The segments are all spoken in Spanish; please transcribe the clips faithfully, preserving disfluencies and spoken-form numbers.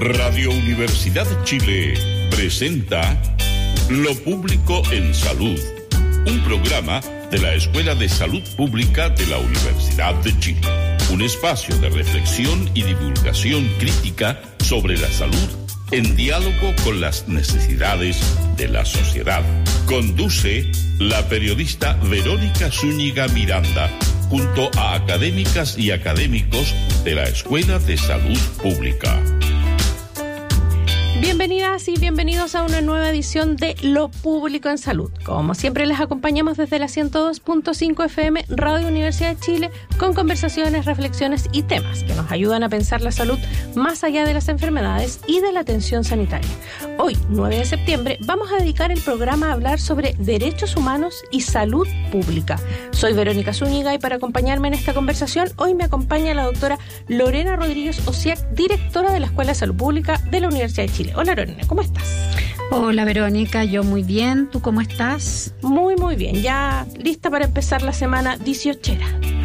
Radio Universidad de Chile presenta Lo Público en Salud, un programa de la Escuela de Salud Pública de la Universidad de Chile. Un espacio de reflexión y divulgación crítica sobre la salud en diálogo con las necesidades de la sociedad. Conduce la periodista Verónica Zúñiga Miranda, junto a académicas y académicos de la Escuela de Salud Pública. Bienvenidas y bienvenidos a una nueva edición de Lo Público en Salud. Como siempre, les acompañamos desde la ciento dos punto cinco F M Radio Universidad de Chile con conversaciones, reflexiones y temas que nos ayudan a pensar la salud más allá de las enfermedades y de la atención sanitaria. Hoy, nueve de septiembre, vamos a dedicar el programa a hablar sobre derechos humanos y salud pública. Soy Verónica Zúñiga y para acompañarme en esta conversación, hoy me acompaña la doctora Lorena Rodríguez Osiak, directora de la Escuela de Salud Pública de la Universidad de Chile. Hola Lorena, ¿cómo estás? Hola Verónica, yo muy bien, ¿tú cómo estás? Muy muy bien, ya lista para empezar la semana dieciochera.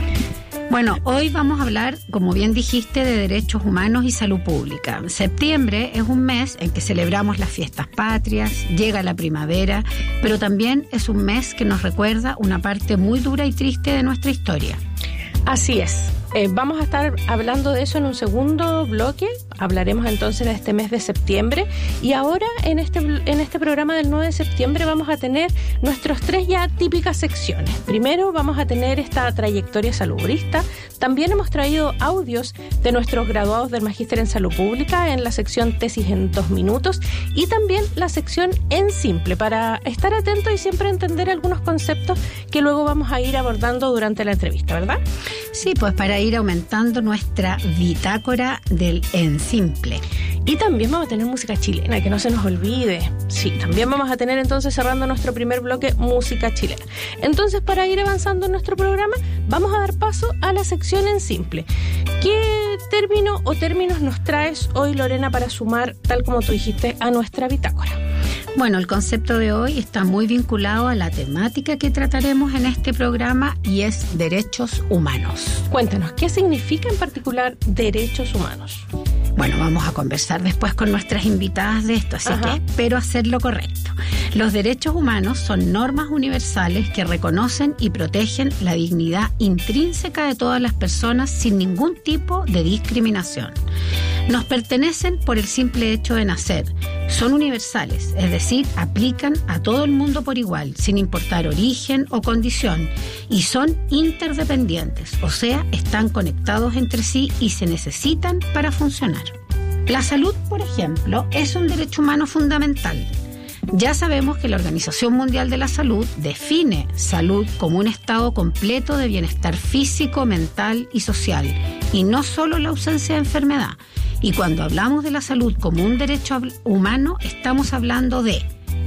Bueno, hoy vamos a hablar, como bien dijiste, de derechos humanos y salud pública. Septiembre es un mes en que celebramos las fiestas patrias, llega la primavera, pero también es un mes que nos recuerda una parte muy dura y triste de nuestra historia. Así es. Eh, vamos a estar hablando de eso en un segundo bloque. Hablaremos entonces de este mes de septiembre. Y ahora en este, en este programa del nueve de septiembre vamos a tener nuestras tres ya típicas secciones. Primero vamos a tener esta trayectoria salubrista. También hemos traído audios de nuestros graduados del Magíster en Salud Pública en la sección Tesis en dos minutos. Y también la sección En Simple, para estar atentos y siempre entender algunos conceptos que luego vamos a ir abordando durante la entrevista, ¿verdad? Sí, pues para ir aumentando nuestra bitácora del En Simple. Y también vamos a tener música chilena, que no se nos olvide. Sí, también vamos a tener entonces, cerrando nuestro primer bloque, música chilena. Entonces, para ir avanzando en nuestro programa, vamos a dar paso a la sección En Simple. ¿Qué término o términos nos traes hoy, Lorena, para sumar, tal como tú dijiste, a nuestra bitácora? Bueno, el concepto de hoy está muy vinculado a la temática que trataremos en este programa y es derechos humanos. Cuéntanos, ¿qué significa en particular derechos humanos? Bueno, vamos a conversar después con nuestras invitadas de esto, así Ajá. que espero hacerlo correcto. Los derechos humanos son normas universales que reconocen y protegen la dignidad intrínseca de todas las personas sin ningún tipo de discriminación. Nos pertenecen por el simple hecho de nacer. Son universales, es decir, aplican a todo el mundo por igual, sin importar origen o condición, y son interdependientes, o sea, están conectados entre sí y se necesitan para funcionar. La salud, por ejemplo, es un derecho humano fundamental. Ya sabemos que la Organización Mundial de la Salud define salud como un estado completo de bienestar físico, mental y social, y no solo la ausencia de enfermedad. Y cuando hablamos de la salud como un derecho humano, estamos hablando de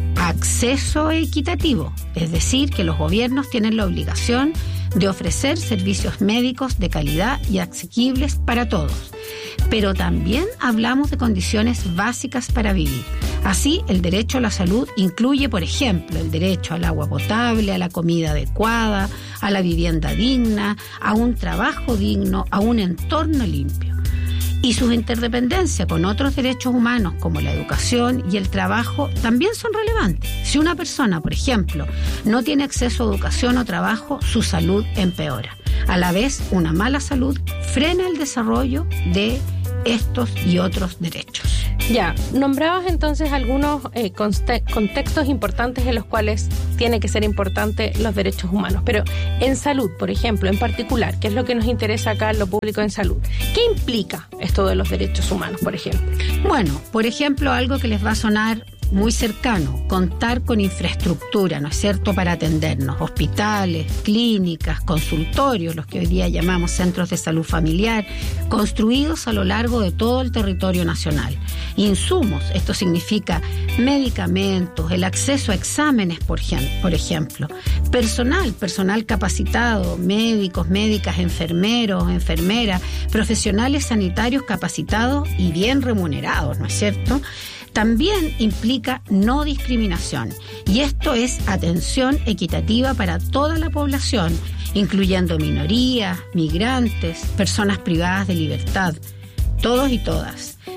acceso equitativo, es decir, que los gobiernos tienen la obligación de ofrecer servicios médicos de calidad y asequibles para todos. Pero también hablamos de condiciones básicas para vivir. Así, el derecho a la salud incluye, por ejemplo, el derecho al agua potable, a la comida adecuada, a la vivienda digna, a un trabajo digno, a un entorno limpio. Y sus interdependencias con otros derechos humanos como la educación y el trabajo también son relevantes. Si una persona, por ejemplo, no tiene acceso a educación o trabajo, su salud empeora. A la vez, una mala salud frena el desarrollo de estos y otros derechos. Ya, nombrabas entonces algunos eh, conte- contextos importantes en los cuales tiene que ser importante los derechos humanos, pero en salud, por ejemplo, en particular, que es lo que nos interesa acá en Lo Público en Salud, ¿qué implica esto de los derechos humanos, por ejemplo? Bueno, por ejemplo, algo que les va a sonar muy cercano, contar con infraestructura, ¿no es cierto?, para atendernos, hospitales, clínicas, consultorios, los que hoy día llamamos centros de salud familiar, construidos a lo largo de todo el territorio nacional. Insumos, esto significa medicamentos, el acceso a exámenes, por, por ejemplo, personal, personal capacitado, médicos, médicas, enfermeros, enfermeras, profesionales sanitarios capacitados y bien remunerados, ¿no es cierto?, también implica no discriminación, y esto es atención equitativa para toda la población, incluyendo minorías, migrantes, personas privadas de libertad, todos y todas.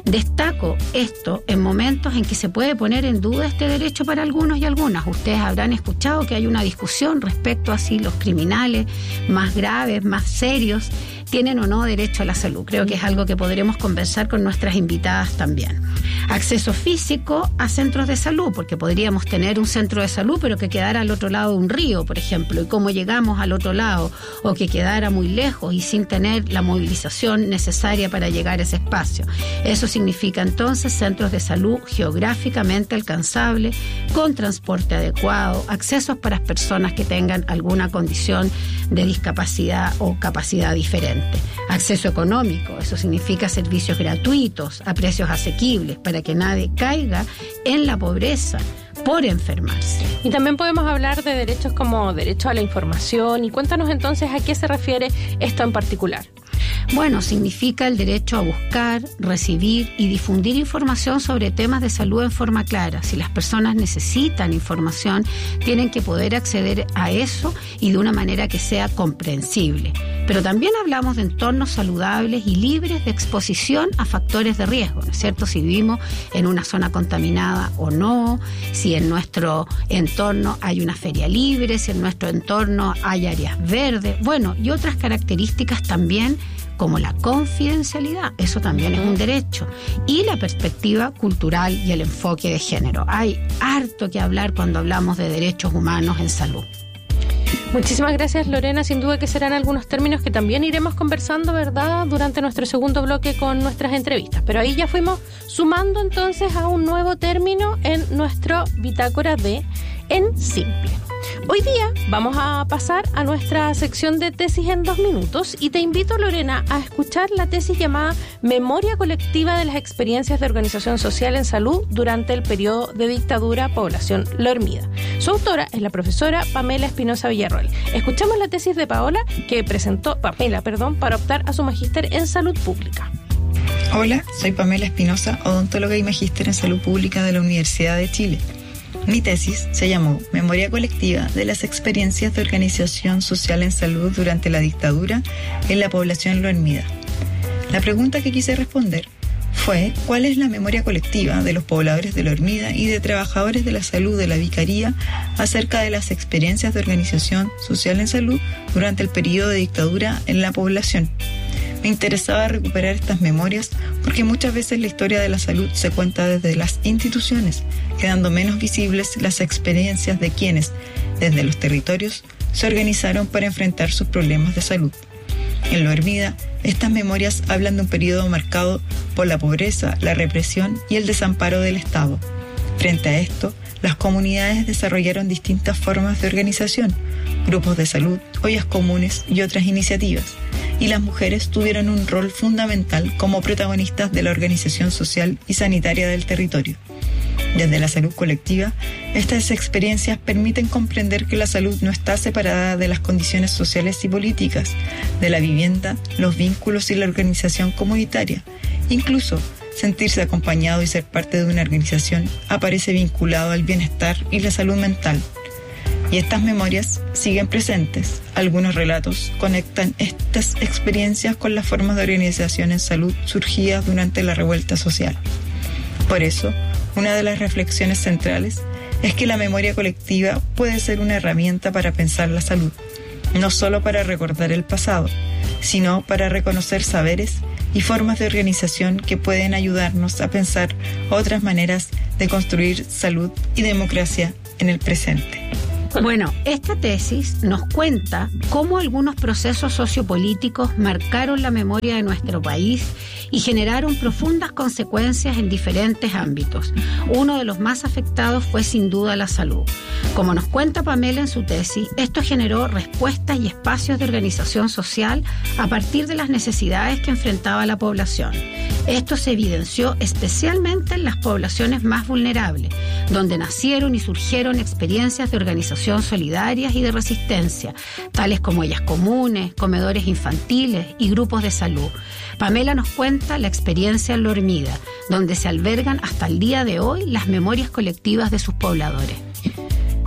Destaco esto en momentos en que se puede poner en duda este derecho para algunos y algunas. Ustedes habrán escuchado que hay una discusión respecto a si los criminales más graves, más serios, tienen o no derecho a la salud. Creo que es algo que podremos conversar con nuestras invitadas también. Acceso físico a centros de salud, porque podríamos tener un centro de salud pero que quedara al otro lado de un río, por ejemplo, y cómo llegamos al otro lado, o que quedara muy lejos y sin tener la movilización necesaria para llegar a ese espacio. Eso significa entonces centros de salud geográficamente alcanzables, con transporte adecuado, accesos para personas que tengan alguna condición de discapacidad o capacidad diferente. Acceso económico, eso significa servicios gratuitos a precios asequibles para que nadie caiga en la pobreza por enfermarse. Y también podemos hablar de derechos como derecho a la información. Y cuéntanos entonces a qué se refiere esto en particular. Bueno, significa el derecho a buscar, recibir y difundir información sobre temas de salud en forma clara. Si las personas necesitan información, tienen que poder acceder a eso y de una manera que sea comprensible. Pero también hablamos de entornos saludables y libres de exposición a factores de riesgo, ¿no es cierto? Si vivimos en una zona contaminada o no, si en nuestro entorno hay una feria libre, si en nuestro entorno hay áreas verdes, bueno, y otras características también como la confidencialidad, eso también es un derecho, y la perspectiva cultural y el enfoque de género. Hay harto que hablar cuando hablamos de derechos humanos en salud. Muchísimas gracias, Lorena. Sin duda que serán algunos términos que también iremos conversando, ¿verdad?, durante nuestro segundo bloque con nuestras entrevistas. Pero ahí ya fuimos sumando entonces a un nuevo término en nuestro Bitácora de En Simple. Hoy día vamos a pasar a nuestra sección de tesis en dos minutos y te invito, Lorena, a escuchar la tesis llamada Memoria colectiva de las experiencias de organización social en salud durante el periodo de dictadura Población La Hormida. Su autora es la profesora Pamela Espinosa Villarroel. Escuchamos la tesis de Paola que presentó Pamela, perdón, para optar a su magíster en salud pública. Hola, soy Pamela Espinosa, odontóloga y magíster en salud pública de la Universidad de Chile. Mi tesis se llamó Memoria colectiva de las experiencias de organización social en salud durante la dictadura en la población La Hormida. La pregunta que quise responder fue ¿cuál es la memoria colectiva de los pobladores de La Hormida y de trabajadores de la salud de la Vicaría acerca de las experiencias de organización social en salud durante el periodo de dictadura en la población? Me interesaba recuperar estas memorias porque muchas veces la historia de la salud se cuenta desde las instituciones, quedando menos visibles las experiencias de quienes, desde los territorios, se organizaron para enfrentar sus problemas de salud. En La Hormida, estas memorias hablan de un periodo marcado por la pobreza, la represión y el desamparo del Estado. Frente a esto, las comunidades desarrollaron distintas formas de organización, grupos de salud, ollas comunes y otras iniciativas, y las mujeres tuvieron un rol fundamental como protagonistas de la organización social y sanitaria del territorio. Desde la salud colectiva, estas experiencias permiten comprender que la salud no está separada de las condiciones sociales y políticas, de la vivienda, los vínculos y la organización comunitaria. Incluso, sentirse acompañado y ser parte de una organización aparece vinculado al bienestar y la salud mental. Y estas memorias siguen presentes. Algunos relatos conectan estas experiencias con las formas de organización en salud surgidas durante la revuelta social. Por eso, una de las reflexiones centrales es que la memoria colectiva puede ser una herramienta para pensar la salud, no solo para recordar el pasado, sino para reconocer saberes y formas de organización que pueden ayudarnos a pensar otras maneras de construir salud y democracia en el presente. Bueno, esta tesis nos cuenta cómo algunos procesos sociopolíticos marcaron la memoria de nuestro país y generaron profundas consecuencias en diferentes ámbitos. Uno de los más afectados fue sin duda la salud. Como nos cuenta Pamela en su tesis, esto generó respuestas y espacios de organización social a partir de las necesidades que enfrentaba la población. Esto se evidenció especialmente en las poblaciones más vulnerables, donde nacieron y surgieron experiencias de organización solidarias y de resistencia, tales como ollas comunes, comedores infantiles y grupos de salud. Pamela nos cuenta la experiencia en La Hormida, donde se albergan hasta el día de hoy las memorias colectivas de sus pobladores.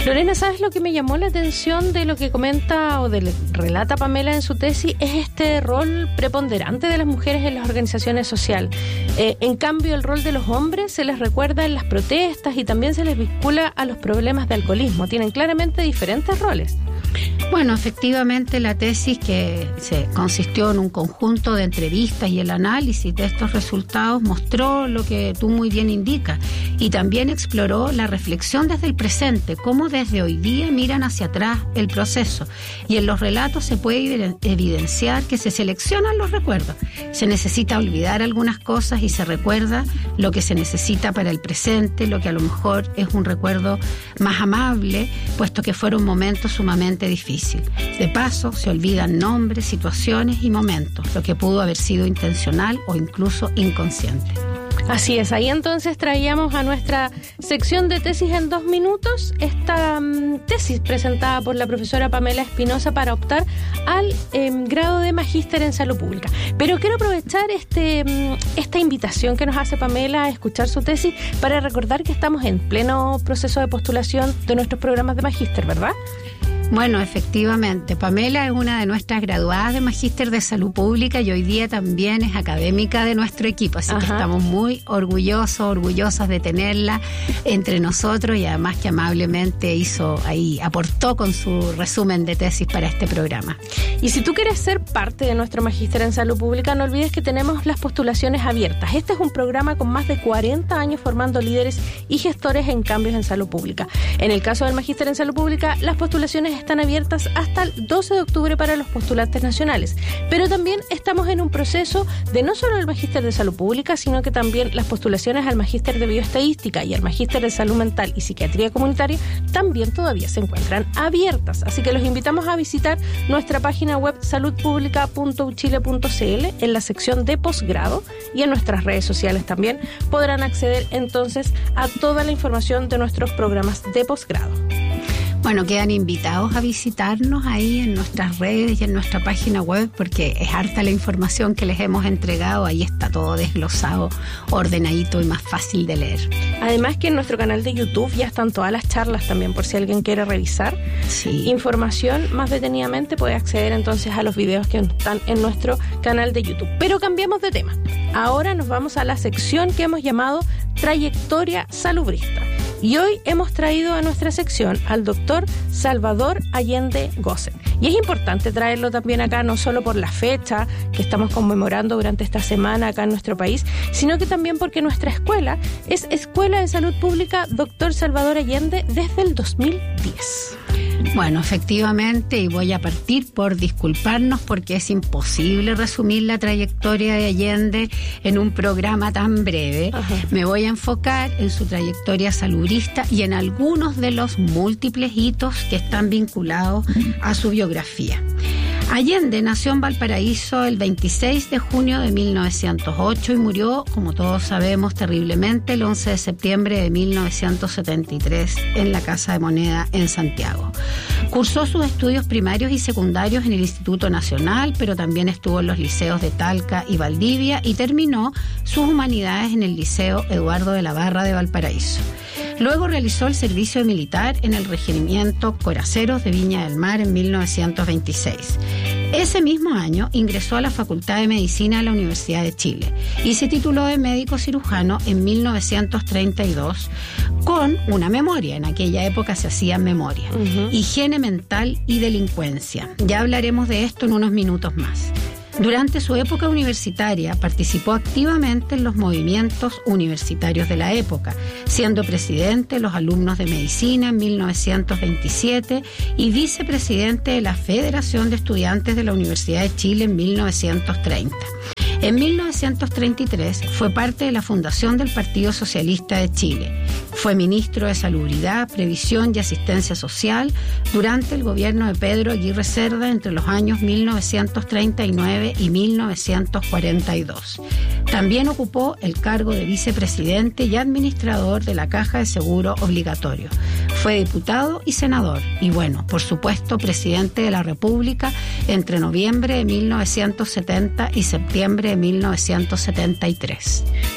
Lorena, ¿sabes lo que me llamó la atención de lo que comenta o de relata Pamela en su tesis? Es este rol preponderante de las mujeres en las organizaciones sociales. Eh, en cambio, el rol de los hombres se les recuerda en las protestas y también se les vincula a los problemas de alcoholismo. Tienen claramente diferentes roles. Bueno, efectivamente la tesis, que se consistió en un conjunto de entrevistas y el análisis de estos resultados, mostró lo que tú muy bien indicas y también exploró la reflexión desde el presente, cómo desde hoy día miran hacia atrás el proceso, y en los relatos se puede evidenciar que se seleccionan los recuerdos, se necesita olvidar algunas cosas y se recuerda lo que se necesita para el presente, lo que a lo mejor es un recuerdo más amable, puesto que fueron momentos sumamente difíciles. De paso, se olvidan nombres, situaciones y momentos, lo que pudo haber sido intencional o incluso inconsciente. Así es, ahí entonces traíamos a nuestra sección de tesis en dos minutos esta um, tesis presentada por la profesora Pamela Espinosa para optar al eh, grado de magíster en salud pública. Pero quiero aprovechar este um, esta invitación que nos hace Pamela a escuchar su tesis para recordar que estamos en pleno proceso de postulación de nuestros programas de magíster, ¿verdad? Bueno, efectivamente, Pamela es una de nuestras graduadas de Magíster de Salud Pública y hoy día también es académica de nuestro equipo, así Ajá. que estamos muy orgullosos, orgullosos de tenerla entre nosotros y además que amablemente hizo ahí, aportó con su resumen de tesis para este programa. Y si tú quieres ser parte de nuestro Magíster en Salud Pública, no olvides que tenemos las postulaciones abiertas. Este es un programa con más de cuarenta años formando líderes y gestores en cambios en salud pública. En el caso del Magíster en Salud Pública, las postulaciones están abiertas hasta el doce de octubre para los postulantes nacionales, pero también estamos en un proceso de no solo el Magíster de Salud Pública, sino que también las postulaciones al Magíster de Bioestadística y al Magíster de Salud Mental y Psiquiatría Comunitaria también todavía se encuentran abiertas, así que los invitamos a visitar nuestra página web salud pública punto u chile punto c l en la sección de posgrado, y en nuestras redes sociales también podrán acceder entonces a toda la información de nuestros programas de posgrado. Bueno, quedan invitados a visitarnos ahí en nuestras redes y en nuestra página web, porque es harta la información que les hemos entregado. Ahí está todo desglosado, ordenadito y más fácil de leer. Además que en nuestro canal de YouTube ya están todas las charlas también, por si alguien quiere revisar sí. información más detenidamente, puede acceder entonces a los videos que están en nuestro canal de YouTube. Pero cambiamos de tema. Ahora nos vamos a la sección que hemos llamado Trayectoria Salubrista. Y hoy hemos traído a nuestra sección al doctor Salvador Allende Gossen. Y es importante traerlo también acá, no solo por la fecha que estamos conmemorando durante esta semana acá en nuestro país, sino que también porque nuestra escuela es Escuela de Salud Pública Doctor Salvador Allende desde el dos mil diez. Bueno, efectivamente, y voy a partir por disculparnos porque es imposible resumir la trayectoria de Allende en un programa tan breve. Ajá. Me voy a enfocar en su trayectoria salubrista y en algunos de los múltiples hitos que están vinculados a su biografía. Allende nació en Valparaíso el veintiséis de junio de mil novecientos ocho y murió, como todos sabemos, terriblemente el once de septiembre de mil novecientos setenta y tres en la Casa de Moneda en Santiago. Cursó sus estudios primarios y secundarios en el Instituto Nacional, pero también estuvo en los liceos de Talca y Valdivia y terminó sus humanidades en el Liceo Eduardo de la Barra de Valparaíso. Luego realizó el servicio militar en el Regimiento Coraceros de Viña del Mar en mil novecientos veintiséis. Ese mismo año ingresó a la Facultad de Medicina de la Universidad de Chile y se tituló de médico cirujano en mil novecientos treinta y dos con una memoria, en aquella época se hacía memoria, uh-huh. higiene mental y delincuencia. Ya hablaremos de esto en unos minutos más. Durante su época universitaria participó activamente en los movimientos universitarios de la época, siendo presidente de los alumnos de medicina en mil novecientos veintisiete y vicepresidente de la Federación de Estudiantes de la Universidad de Chile en mil novecientos treinta. En mil novecientos treinta y tres fue parte de la fundación del Partido Socialista de Chile. Fue ministro de Salubridad, Previsión y Asistencia Social durante el gobierno de Pedro Aguirre Cerda entre los años mil novecientos treinta y nueve y mil novecientos cuarenta y dos. También ocupó el cargo de vicepresidente y administrador de la Caja de Seguro Obligatorio. Fue diputado y senador y, bueno, por supuesto, presidente de la República entre noviembre de mil novecientos setenta y septiembre de mil novecientos setenta y tres.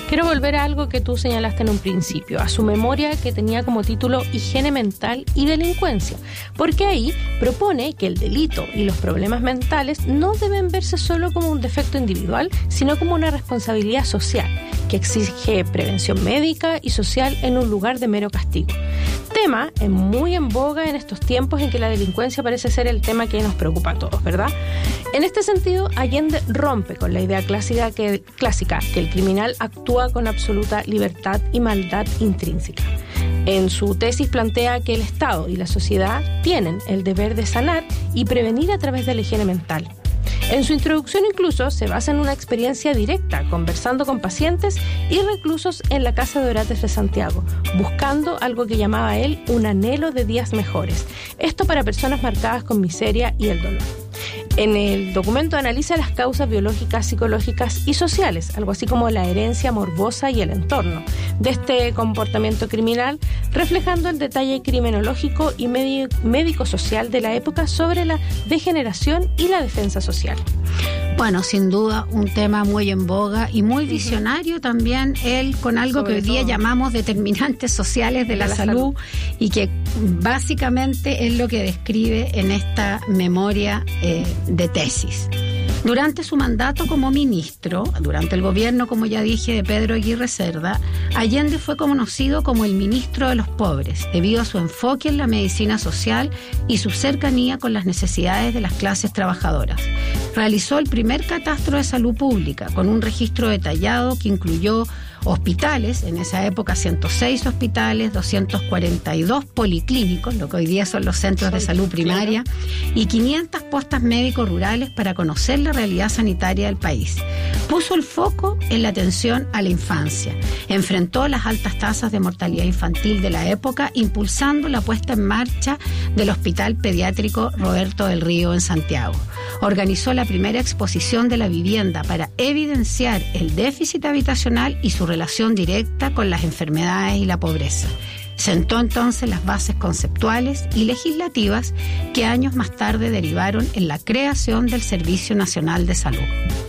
Quiero volver a algo que tú señalaste en un principio, a su memoria que tenía como título Higiene mental y delincuencia, porque ahí propone que el delito y los problemas mentales no deben verse solo como un defecto individual, sino como una responsabilidad social que exige prevención médica y social en un lugar de mero castigo. Tema es muy en boga en estos tiempos en que la delincuencia parece ser el tema que nos preocupa a todos, ¿verdad? En este sentido, Allende rompe con la idea clásica que, clásica que el criminal actúa con absoluta libertad y maldad intrínseca. En su tesis plantea que el Estado y la sociedad tienen el deber de sanar y prevenir a través de la higiene mental. En su introducción incluso se basa en una experiencia directa, conversando con pacientes y reclusos en la Casa de Orates de Santiago, buscando algo que llamaba él un anhelo de días mejores. Esto para personas marcadas con miseria y el dolor. En el documento analiza las causas biológicas, psicológicas y sociales, algo así como la herencia morbosa y el entorno de este comportamiento criminal, reflejando el detalle criminológico y médico-social de la época sobre la degeneración y la defensa social. Bueno, sin duda un tema muy en boga y muy visionario también, él con algo Sobre que hoy día todo. llamamos determinantes sociales de la, de la salud, salud y que básicamente es lo que describe en esta memoria eh, de tesis. Durante su mandato como ministro, durante el gobierno, como ya dije, de Pedro Aguirre Cerda, Allende fue conocido como el ministro de los pobres, debido a su enfoque en la medicina social y su cercanía con las necesidades de las clases trabajadoras. Realizó el primer catastro de salud pública, con un registro detallado que incluyó hospitales, en esa época ciento seis hospitales, doscientos cuarenta y dos policlínicos, lo que hoy día son los centros de salud primaria, y quinientas postas médicos rurales para conocer la realidad sanitaria del país. Puso el foco en la atención a la infancia, enfrentó las altas tasas de mortalidad infantil de la época, impulsando la puesta en marcha del Hospital Pediátrico Roberto del Río en Santiago. Organizó la primera exposición de la vivienda para evidenciar el déficit habitacional y su relación directa con las enfermedades y la pobreza. Sentó entonces las bases conceptuales y legislativas que años más tarde derivaron en la creación del Servicio Nacional de Salud.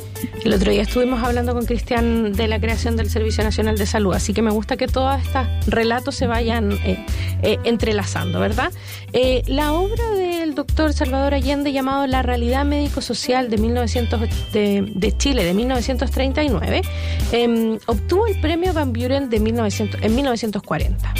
El otro día estuvimos hablando con Cristian de la creación del Servicio Nacional de Salud, así que me gusta que todos estos relatos se vayan eh, eh, entrelazando, ¿verdad? Eh, la obra del doctor Salvador Allende, llamado La Realidad Médico-Social de, mil novecientos, de, de Chile de mil novecientos treinta y nueve, eh, obtuvo el premio Van Buren de mil novecientos, en mil novecientos cuarenta.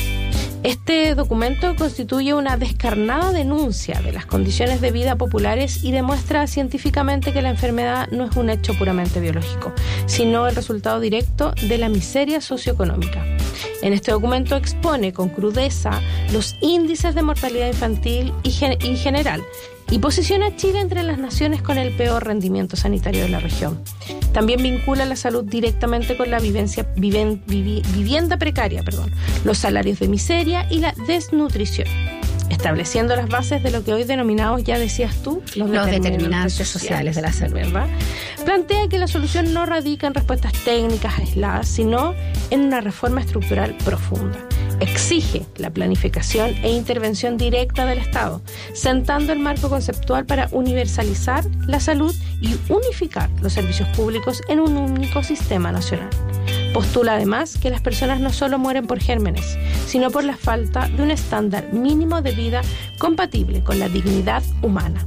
Este documento constituye una descarnada denuncia de las condiciones de vida populares y demuestra científicamente que la enfermedad no es un hecho puramente biológico, sino el resultado directo de la miseria socioeconómica. En este documento expone con crudeza los índices de mortalidad infantil y, gen- y general, y posiciona a Chile entre las naciones con el peor rendimiento sanitario de la región. También vincula la salud directamente con la vivencia, viven, vivi, vivienda precaria, perdón, los salarios de miseria y la desnutrición, estableciendo las bases de lo que hoy denominamos, ya decías tú, los, los determinantes, determinantes sociales, sociales de la salud, ¿verdad? Plantea que la solución no radica en respuestas técnicas aisladas, sino en una reforma estructural profunda. Exige la planificación e intervención directa del Estado, sentando el marco conceptual para universalizar la salud y unificar los servicios públicos en un único sistema nacional. Postula además que las personas no solo mueren por gérmenes, sino por la falta de un estándar mínimo de vida compatible con la dignidad humana.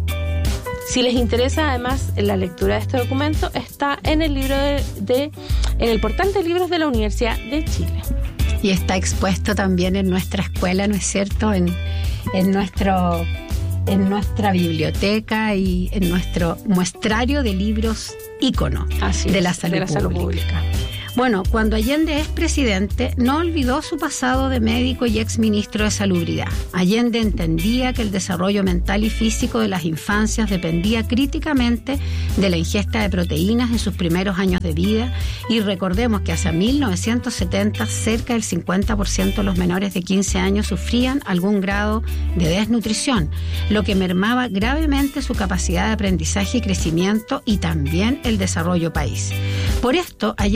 Si les interesa, además, la lectura de este documento está en el libro de, de en el portal de libros de la Universidad de Chile. Y está expuesto también en nuestra escuela, ¿no es cierto? En, en, nuestro, en nuestra biblioteca y en nuestro muestrario de libros ícono de la salud, de la salud pública. pública. Bueno, cuando Allende es presidente, no olvidó su pasado de médico y exministro de Salubridad. Allende entendía que el desarrollo mental y físico de las infancias dependía críticamente de la ingesta de proteínas en sus primeros años de vida, y recordemos que hacia mil novecientos setenta cerca del cincuenta por ciento de los menores de quince años sufrían algún grado de desnutrición, lo que mermaba gravemente su capacidad de aprendizaje y crecimiento y también el desarrollo país. Por esto, Allende propone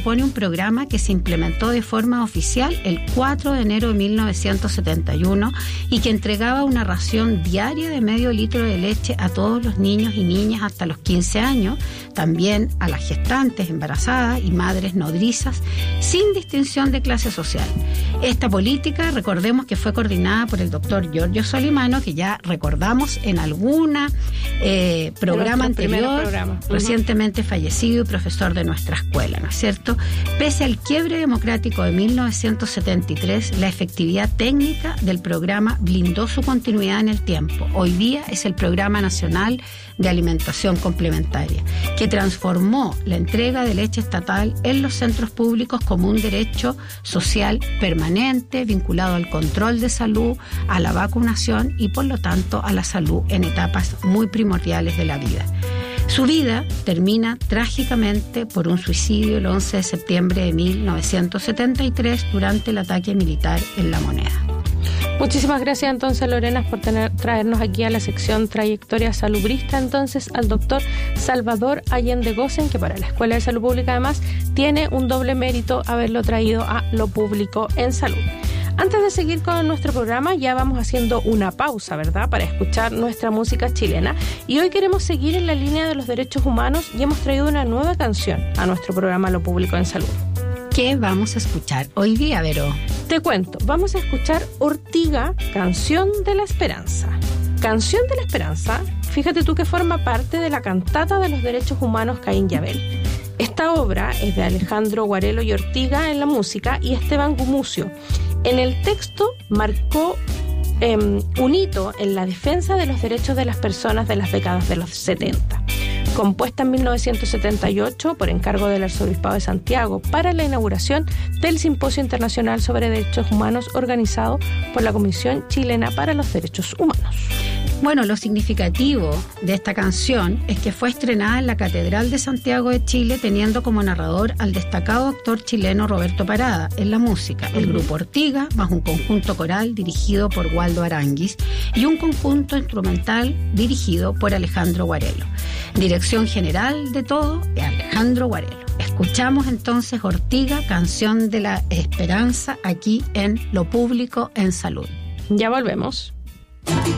propone un programa que se implementó de forma oficial el cuatro de enero de mil novecientos setenta y uno y que entregaba una ración diaria de medio litro de leche a todos los niños y niñas hasta los quince años, también a las gestantes, embarazadas y madres nodrizas, sin distinción de clase social. Esta política, recordemos que fue coordinada por el doctor Giorgio Solimano, que ya recordamos en alguna eh, programa anterior, programa. Recientemente uh-huh. fallecido y profesor de nuestra escuela, ¿no es cierto? Pese al quiebre democrático de mil novecientos setenta y tres, la efectividad técnica del programa blindó su continuidad en el tiempo. Hoy día es el Programa Nacional de Alimentación Complementaria, que transformó la entrega de leche estatal en los centros públicos como un derecho social permanente vinculado al control de salud, a la vacunación y por lo tanto a la salud en etapas muy primordiales de la vida. Su vida termina trágicamente por un suicidio el once de septiembre de mil novecientos setenta y tres durante el ataque militar en La Moneda. Muchísimas gracias entonces, Lorena, por tener, traernos aquí a la sección Trayectoria Salubrista, entonces al doctor Salvador Allende Gossen, que para la Escuela de Salud Pública además tiene un doble mérito haberlo traído a lo público en salud. Antes de seguir con nuestro programa, ya vamos haciendo una pausa, ¿verdad?, para escuchar nuestra música chilena. Y hoy queremos seguir en la línea de los derechos humanos y hemos traído una nueva canción a nuestro programa Lo Público en Salud. ¿Qué vamos a escuchar hoy día, Vero? Te cuento, vamos a escuchar Ortiga, Canción de la Esperanza. Canción de la Esperanza, fíjate tú que forma parte de la cantata de los derechos humanos Caín y Abel. Esta obra es de Alejandro Guarelo y Ortiga en la música y Esteban Gumucio. En el texto marcó eh, un hito en la defensa de los derechos de las personas de las décadas de los setenta. Compuesta en mil novecientos setenta y ocho por encargo del Arzobispado de Santiago para la inauguración del Simposio Internacional sobre Derechos Humanos organizado por la Comisión Chilena para los Derechos Humanos. Bueno, lo significativo de esta canción es que fue estrenada en la Catedral de Santiago de Chile, teniendo como narrador al destacado actor chileno Roberto Parada en la música, el grupo Ortiga, más un conjunto coral dirigido por Waldo Aranguis y un conjunto instrumental dirigido por Alejandro Guarelo. Dirección general de todo de Alejandro Guarelo. Escuchamos entonces Ortiga, Canción de la Esperanza, aquí en Lo Público en Salud. Ya volvemos.